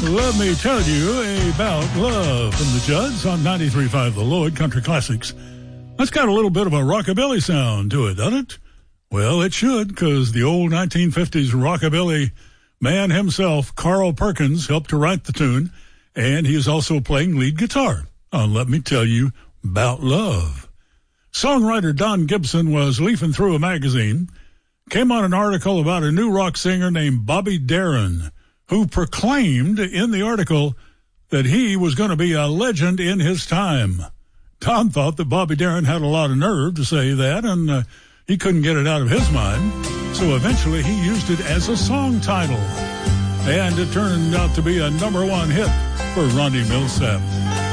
Let me tell you about love from the Judds on 93.5 The Lloyd Country Classics. That's got a little bit of a rockabilly sound to it, doesn't it? Well, it should, because the old 1950s rockabilly man himself, Carl Perkins, helped to write the tune, and he is also playing lead guitar on Let Me Tell You About Love. Songwriter Don Gibson was leafing through a magazine, came on an article about a new rock singer named Bobby Darin, who proclaimed in the article that he was going to be a legend in his time. Tom thought that Bobby Darin had a lot of nerve to say that, and he couldn't get it out of his mind. So eventually he used it as a song title. And it turned out to be a #1 hit for Ronnie Milsap.